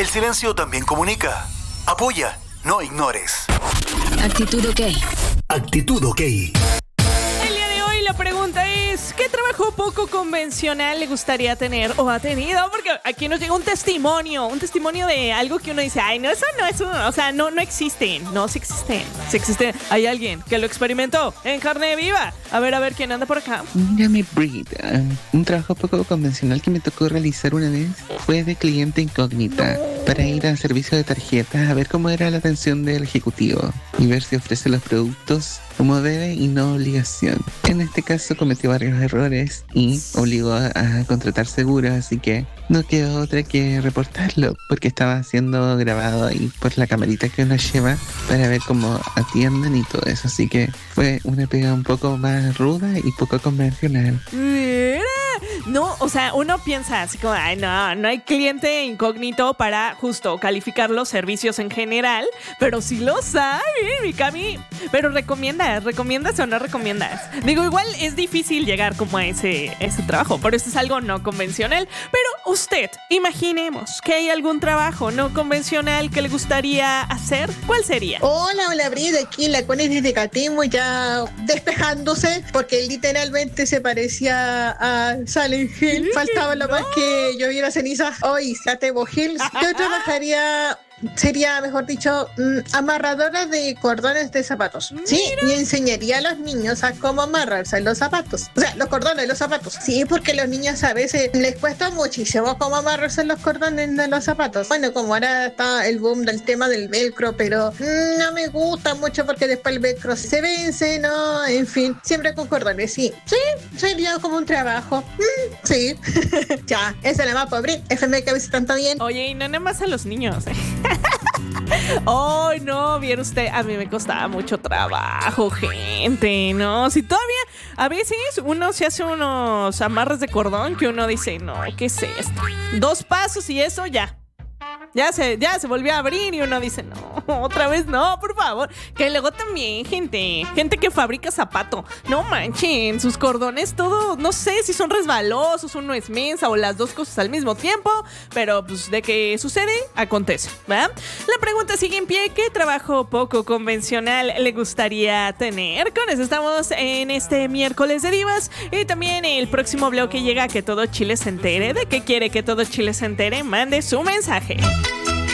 El silencio también comunica. Apoya, no ignores. Actitud OK. Actitud OK. El día de hoy la pregunta es: ¿qué trabajo poco convencional le gustaría tener o ha tenido? Porque aquí nos llega un testimonio de algo que uno dice, ay, no, eso no es o sea, no existen. No, sí existen. Hay alguien que lo experimentó en carne viva. A ver, ¿quién anda por acá? Mírame, Brit. Un trabajo poco convencional que me tocó realizar una vez fue de cliente incógnita para ir al servicio de tarjetas a ver cómo era la atención del ejecutivo y ver si ofrece los productos como debe y no obligación. En este caso cometió varios errores y obligó a contratar seguros, así que no quedó otra que reportarlo porque estaba siendo grabado ahí por la camarita que uno lleva para ver cómo atienden y todo eso. Así que fue una pega un poco más ruda y poco convencional. Mira, no, o sea, uno piensa así como, ay, no hay cliente incógnito para justo calificar los servicios en general, pero sí los hay, mi Cami. Pero ¿recomiendas o no recomiendas? Digo, igual es difícil llegar como a ese trabajo, pero esto es algo no convencional. Pero usted, imaginemos que hay algún trabajo no convencional que le gustaría hacer. ¿Cuál sería? Hola, Brida, aquí la Connie desde Catemo ya despejándose porque literalmente se parecía a Silent Hill. Faltaba lo más que lloviera ceniza. Hoy, Catemo Hills. Yo trabajaría... Sería, mejor dicho, amarradora de cordones de zapatos. Sí, y enseñaría a los niños a cómo amarrarse los zapatos. O sea, los cordones de los zapatos. Sí, porque a los niños a veces les cuesta muchísimo cómo amarrarse los cordones de los zapatos. Bueno, como ahora está el boom del tema del velcro, pero no me gusta mucho porque después el velcro se vence, ¿no? En fin, siempre con cordones, sí. Sí, sería como un trabajo. Sí. Ya, esa es la más pobre. FM que a veces tanto bien. Oye, y no nada más a los niños, Ay, no, viera usted, a mí me costaba mucho trabajo, gente, ¿no? Si todavía a veces uno se hace unos amarres de cordón que uno dice, no, ¿qué es esto? 2 pasos y eso ya se volvió a abrir y uno dice, no, otra vez no, por favor. Que luego también, gente que fabrica zapato, no manchen, sus cordones, todo, no sé si son resbalosos, uno es mensa o las dos cosas al mismo tiempo, pero pues de que sucede, acontece, ¿verdad? La pregunta sigue en pie: ¿qué trabajo poco convencional le gustaría tener? Con eso estamos en este miércoles de divas y también el próximo bloque llega a Que Todo Chile se entere. ¿De qué quiere que todo Chile se entere? Mande su mensaje.